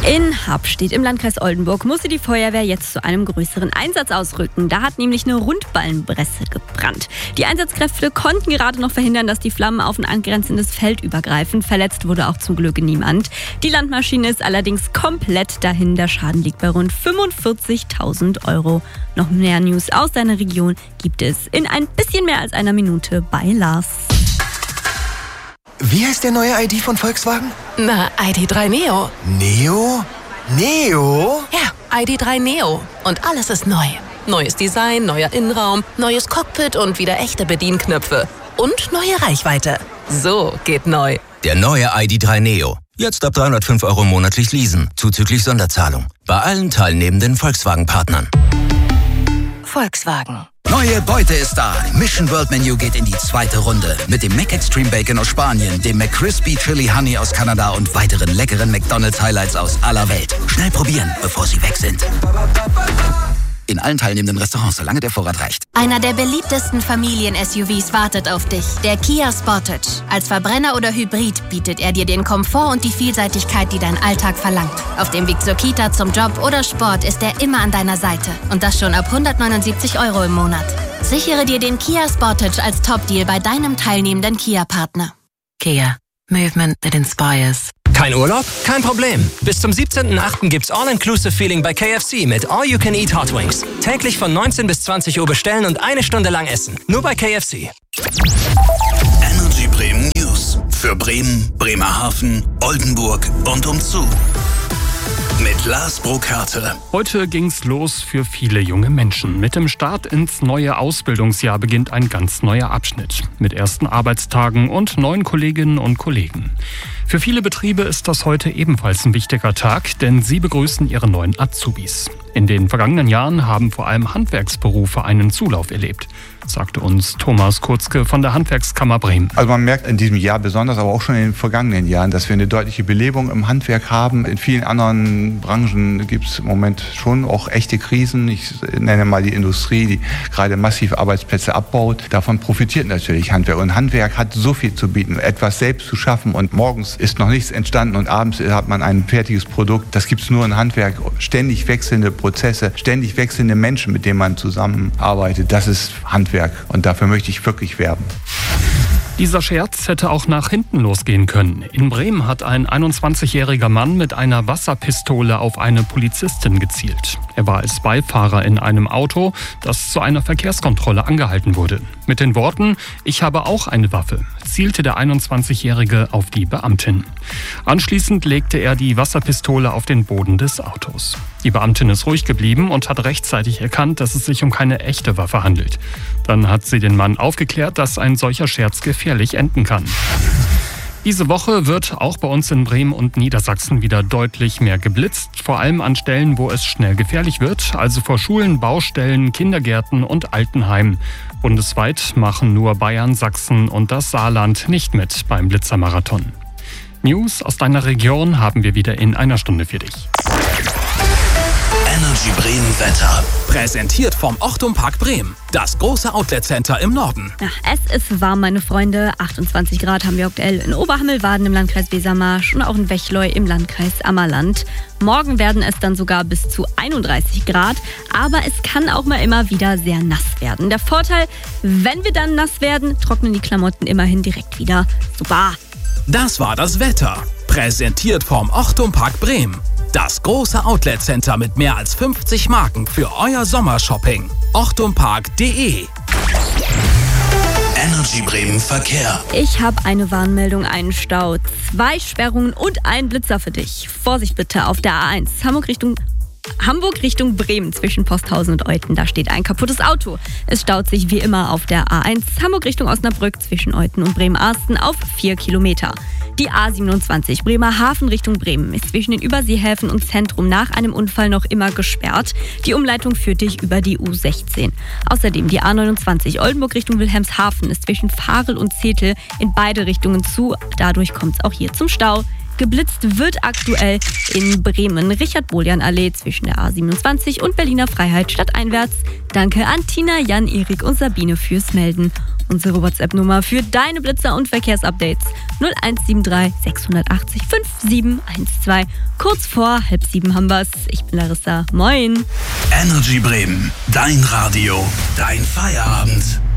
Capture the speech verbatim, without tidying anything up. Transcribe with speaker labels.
Speaker 1: In Habstedt im Landkreis Oldenburg musste die Feuerwehr jetzt zu einem größeren Einsatz ausrücken. Da hat nämlich eine Rundballenpresse gebrannt. Die Einsatzkräfte konnten gerade noch verhindern, dass die Flammen auf ein angrenzendes Feld übergreifen. Verletzt wurde auch zum Glück niemand. Die Landmaschine ist allerdings komplett dahin. Der Schaden liegt bei rund fünfundvierzigtausend Euro. Noch mehr News aus deiner Region gibt es in ein bisschen mehr als einer Minute bei Lars.
Speaker 2: Wie heißt der neue I D von Volkswagen?
Speaker 3: Na, I D drei Neo.
Speaker 2: Neo? Neo?
Speaker 3: Ja, I D drei Neo. Und alles ist neu. Neues Design, neuer Innenraum, neues Cockpit und wieder echte Bedienknöpfe. Und neue Reichweite. So geht neu.
Speaker 4: Der neue I D drei Neo. Jetzt ab dreihundertfünf Euro monatlich leasen, zuzüglich Sonderzahlung. Bei allen teilnehmenden Volkswagen-Partnern.
Speaker 3: Volkswagen.
Speaker 5: Neue Beute ist da. Mission World Menu geht in die zweite Runde. Mit dem Mac Extreme Bacon aus Spanien, dem McCrispy Chili Honey aus Kanada und weiteren leckeren McDonald's Highlights aus aller Welt. Schnell probieren, bevor sie weg sind. In allen teilnehmenden Restaurants, solange der Vorrat reicht.
Speaker 6: Einer der beliebtesten Familien-S U Vs wartet auf dich. Der Kia Sportage. Als Verbrenner oder Hybrid bietet er dir den Komfort und die Vielseitigkeit, die dein Alltag verlangt. Auf dem Weg zur Kita, zum Job oder Sport ist er immer an deiner Seite. Und das schon ab hundertneunundsiebzig Euro im Monat. Sichere dir den Kia Sportage als Top-Deal bei deinem teilnehmenden Kia-Partner.
Speaker 3: Kia. Movement that inspires.
Speaker 7: Kein Urlaub? Kein Problem. Bis zum siebzehnten achten gibt's All-Inclusive-Feeling bei K F C mit All You Can Eat Hot Wings. Täglich von neunzehn bis zwanzig Uhr bestellen und eine Stunde lang essen. Nur bei K F C.
Speaker 5: Energy Bremen News. Für Bremen, Bremerhaven, Oldenburg und umzu. Mit Lars Burkhardt.
Speaker 8: Heute ging's los für viele junge Menschen. Mit dem Start ins neue Ausbildungsjahr beginnt ein ganz neuer Abschnitt. Mit ersten Arbeitstagen und neuen Kolleginnen und Kollegen. Für viele Betriebe ist das heute ebenfalls ein wichtiger Tag, denn sie begrüßen ihre neuen Azubis. In den vergangenen Jahren haben vor allem Handwerksberufe einen Zulauf erlebt, sagte uns Thomas Kurzke von der Handwerkskammer Bremen.
Speaker 9: Also man merkt in diesem Jahr besonders, aber auch schon in den vergangenen Jahren, dass wir eine deutliche Belebung im Handwerk haben. In vielen anderen Branchen gibt es im Moment schon auch echte Krisen. Ich nenne mal die Industrie, die gerade massiv Arbeitsplätze abbaut. Davon profitiert natürlich Handwerk. Und Handwerk hat so viel zu bieten, etwas selbst zu schaffen. Und morgens ist noch nichts entstanden und abends hat man ein fertiges Produkt. Das gibt es nur in Handwerk. Ständig wechselnde Prozesse, ständig wechselnde Menschen, mit denen man zusammenarbeitet. Das ist Handwerk. Und dafür möchte ich wirklich werben.
Speaker 8: Dieser Scherz hätte auch nach hinten losgehen können. In Bremen hat ein einundzwanzigjähriger Mann mit einer Wasserpistole auf eine Polizistin gezielt. Er war als Beifahrer in einem Auto, das zu einer Verkehrskontrolle angehalten wurde. Mit den Worten: „Ich habe auch eine Waffe“, zielte der einundzwanzigjährige auf die Beamtin. Anschließend legte er die Wasserpistole auf den Boden des Autos. Die Beamtin ist ruhig geblieben und hat rechtzeitig erkannt, dass es sich um keine echte Waffe handelt. Dann hat sie den Mann aufgeklärt, dass ein solcher Scherz gefährlich enden kann. Diese Woche wird auch bei uns in Bremen und Niedersachsen wieder deutlich mehr geblitzt, vor allem an Stellen, wo es schnell gefährlich wird, also vor Schulen, Baustellen, Kindergärten und Altenheimen. Bundesweit machen nur Bayern, Sachsen und das Saarland nicht mit beim Blitzermarathon. News aus deiner Region haben wir wieder in einer Stunde für dich.
Speaker 5: Energy Bremen Wetter.
Speaker 7: Präsentiert vom Ochtum Park Bremen. Das große Outlet-Center im Norden.
Speaker 1: Ja, es ist warm, meine Freunde. achtundzwanzig Grad haben wir aktuell in Oberhammelwaden im Landkreis Wesermarsch und auch in Wechleu im Landkreis Ammerland. Morgen werden es dann sogar bis zu einunddreißig Grad, aber es kann auch mal immer wieder sehr nass werden. Der Vorteil, wenn wir dann nass werden, trocknen die Klamotten immerhin direkt wieder. Super!
Speaker 7: Das war das Wetter. Präsentiert vom Ochtum Park Bremen. Das große Outlet-Center mit mehr als fünfzig Marken für euer Sommershopping. ochtumpark punkt de.
Speaker 5: Energy Bremen Verkehr.
Speaker 1: Ich habe eine Warnmeldung, einen Stau, zwei Sperrungen und einen Blitzer für dich. Vorsicht bitte auf der A eins, Hamburg Richtung... Hamburg Richtung Bremen zwischen Posthausen und Euthen. Da steht ein kaputtes Auto. Es staut sich wie immer auf der A eins Hamburg Richtung Osnabrück zwischen Euthen und Bremen-Arsten auf vier Kilometer. Die A siebenundzwanzig Bremerhaven Richtung Bremen ist zwischen den Überseehäfen und Zentrum nach einem Unfall noch immer gesperrt. Die Umleitung führt dich über die U sechzehn. Außerdem die A neunundzwanzig Oldenburg Richtung Wilhelmshaven ist zwischen Varel und Zetel in beide Richtungen zu. Dadurch kommt es auch hier zum Stau. Geblitzt wird aktuell in Bremen. Richard-Bolian-Allee zwischen der A siebenundzwanzig und Berliner Freiheit stadteinwärts. Danke an Tina, Jan, Erik und Sabine fürs Melden. unsere WhatsApp-Nummer für deine Blitzer und Verkehrsupdates. null eins sieben drei sechs acht acht fünf sieben eins zwei. Kurz vor halb sieben haben wir's. Ich bin Larissa. Moin.
Speaker 10: Energy Bremen. Dein Radio. Dein Feierabend.